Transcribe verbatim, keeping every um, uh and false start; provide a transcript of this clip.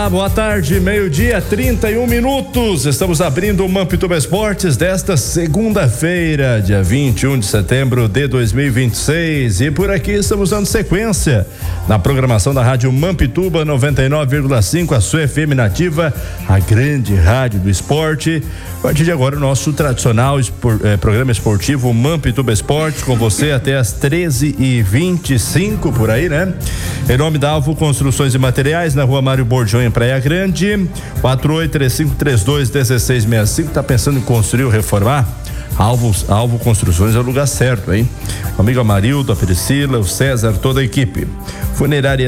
Olá, boa tarde, meio-dia, trinta e um minutos. Estamos abrindo o Mampituba Esportes desta segunda-feira, dia vinte e um de setembro de dois mil e vinte e seis. E por aqui estamos dando sequência na programação da Rádio Mampituba noventa e nove vírgula cinco, a sua F M nativa, a grande rádio do esporte. A partir de agora, o nosso tradicional espor, eh, programa esportivo Mampituba Esportes, com você até as treze e vinte e cinco, por aí, né? Em nome da Alvo Construções e Materiais, na rua Mário Borjão, em Praia Grande, quatro oito três cinco três dois um seis seis cinco. Tá pensando em construir ou reformar? Alvo, Alvo Construções é o lugar certo, hein? O amigo Amarildo, a Priscila, o César, toda a equipe. Funerária